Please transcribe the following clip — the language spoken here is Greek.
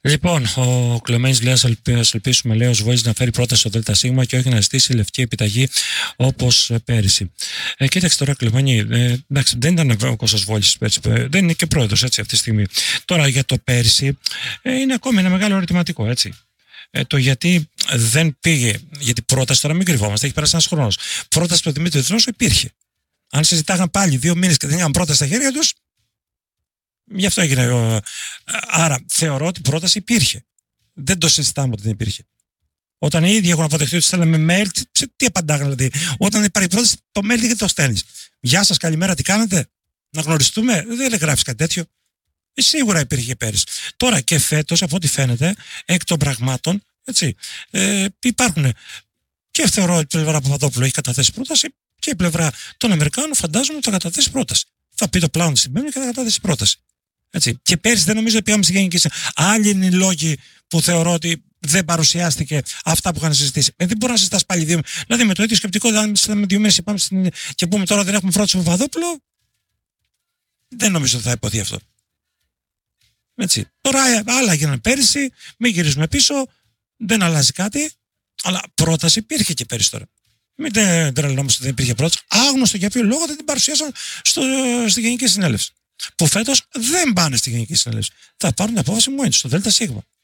Λοιπόν, ο Κλεμένης λέει: ας ελπίσουμε, λέει, ο Σβόλης να φέρει πρόταση στο ΔΣ και όχι να ζητήσει λευκή επιταγή όπως πέρυσι. Κοίταξε τώρα, Κλεμένη, εντάξει, δεν ήταν ο Κώστας Βόλης πέρυσι, δεν είναι και πρόεδρος έτσι αυτή τη στιγμή. Τώρα για το πέρυσι είναι ακόμη ένα μεγάλο ερωτηματικό, έτσι. Το γιατί δεν πήγε, γιατί πρόταση τώρα μην κρυβόμαστε, έχει περάσει ένας χρόνος. Πρόταση του Δημήτρη Δρόσο υπήρχε. Αν συζητάγαν πάλι 2 μήνες και δεν είχαν πρόταση στα χέρια τους, γι' αυτό έγινε. Άρα θεωρώ ότι η πρόταση υπήρχε. Δεν το συζητάμε ότι δεν υπήρχε. Όταν οι ίδιοι έχουν αποδεχτεί ότι στέλναμε mail, τι απαντάγανε δηλαδή. Όταν υπάρχει πρόταση, το mail γιατί το στέλνεις. Γεια σας, καλημέρα, τι κάνετε. Να γνωριστούμε. Δεν γράφεις κάτι τέτοιο. Σίγουρα υπήρχε και πέρυσι. Τώρα και φέτος, από ό,τι φαίνεται, εκ των πραγμάτων, έτσι, υπάρχουν. Και θεωρώ ότι η πλευρά Παπαδόπουλου έχει καταθέσει πρόταση και η πλευρά των Αμερικάνων φαντάζομαι ότι θα καταθέσει πρόταση. Θα πει το πλάνο στην Πέμπτη και θα καταθέσει πρόταση. Έτσι. Και πέρυσι δεν νομίζω ότι πήγαμε στη Γενική Συνέλευση. Άλλοι είναι οι λόγοι που θεωρώ ότι δεν παρουσιάστηκε αυτά που είχαν συζητήσει. Δεν μπορεί να συζητά πάλι 2 μήνες. Δηλαδή με το ίδιο σκεπτικό, δηλαδή με 2 μήνες και πούμε τώρα δεν έχουμε πρόταση του Παπαδόπουλου, δεν νομίζω ότι θα υποθεί αυτό. Έτσι. Τώρα άλλα έγιναν πέρυσι, μην γυρίζουμε πίσω, δεν αλλάζει κάτι, αλλά πρόταση υπήρχε και πέρυσι τώρα. Μην τρελνόμαστε ότι δεν υπήρχε πρόταση. Άγνωστο για ποιο λόγο δεν την παρουσίασαν στη Γενική Συνέλευση. Που φέτος δεν πάνε στη Γενική Συνέλευση. Θα πάρουν την απόφαση μόνοι τους, στο ΔΣ.